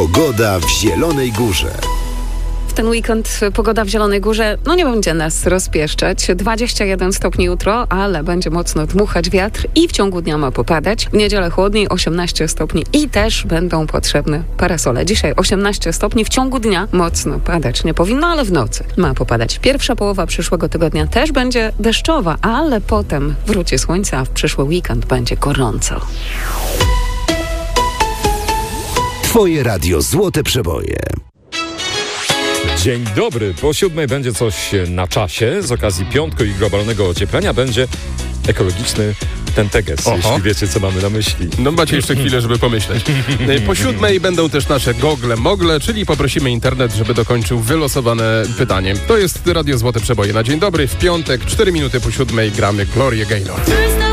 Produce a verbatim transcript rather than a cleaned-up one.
Pogoda w Zielonej Górze. Ten weekend pogoda w Zielonej Górze no nie będzie nas rozpieszczać. dwadzieścia jeden stopni jutro, ale będzie mocno dmuchać wiatr i w ciągu dnia ma popadać. W niedzielę chłodniej, osiemnaście stopni i też będą potrzebne parasole. Dzisiaj osiemnaście stopni, w ciągu dnia mocno padać nie powinno, ale w nocy ma popadać. Pierwsza połowa przyszłego tygodnia też będzie deszczowa, ale potem wróci słońce, a w przyszły weekend będzie gorąco. Twoje radio Złote Przeboje. Dzień dobry. Po siódmej będzie coś na czasie. Z okazji piątku i globalnego ocieplenia będzie ekologiczny tenteges, Oho. jeśli wiecie, co mamy na myśli. No macie jeszcze chwilę, żeby pomyśleć. Po siódmej będą też nasze gogle mogle, czyli poprosimy internet, żeby dokończył wylosowane pytanie. To jest Radio Złote Przeboje. Na dzień dobry, w piątek, cztery minuty po siódmej gramy Glorię Gaynor.